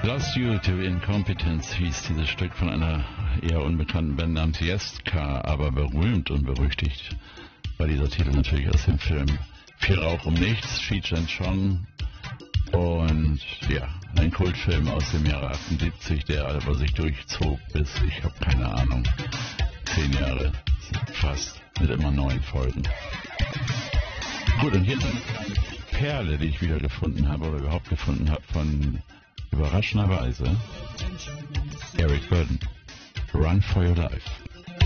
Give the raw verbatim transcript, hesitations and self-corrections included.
Lost You to Incompetence hieß dieses Stück von einer eher unbekannten Band namens Jeska, aber berühmt und berüchtigt war dieser Titel natürlich aus dem Film Viel Rauch um Nichts, Cheech and Chong, und ja, ein Kultfilm aus dem Jahre achtundsiebzig, der aber sich durchzog bis, ich habe keine Ahnung, zehn Jahre fast, mit immer neuen Folgen. Gut, und hier eine Perle, die ich wieder gefunden habe oder überhaupt gefunden habe, von überraschenderweise Eric Burdon. Run for Your Life.